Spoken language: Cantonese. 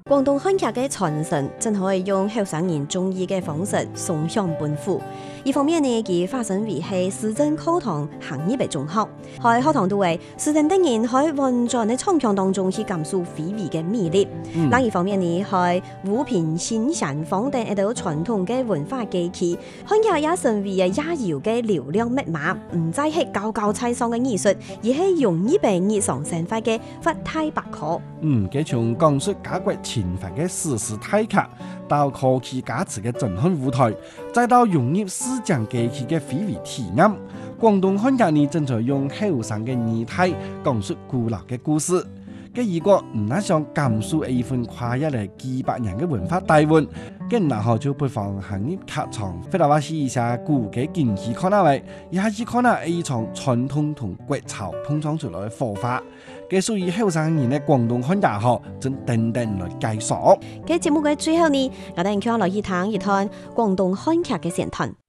廣東漢劇嘅傳承，真可以用後生人中意嘅方式送向本府。一方面呢，佢化身為係師生課堂行業嘅中學，喺課堂度為師生等人喺運轉嘅創強當中去感受非遺嘅魅力。另一方面呢，係撫平新山坊等一道傳統嘅文化記憶，漢劇也成為亞遊嘅流量密碼，唔再係高高在上嘅藝術，而係容易被日常生活嘅發態百科。 佢從講述家國情懷嘅史詩大劇，到科技價值嘅震撼舞台，再到融入市井記憶嘅非遺體驗，廣東漢劇呢正在用後生嘅語態講述古老嘅故事。如果唔係想感受一份跨越嚟幾百年嘅文化底蘊，然後就不妨行入劇場，或者話試一下古嘅京戲看下位，一下子看下一場傳統同國潮碰撞出來嘅火花。屬於後生人嘅廣東漢劇學，正等等來介紹。 節目嘅最後呢，我哋請來一談廣東漢劇嘅先談。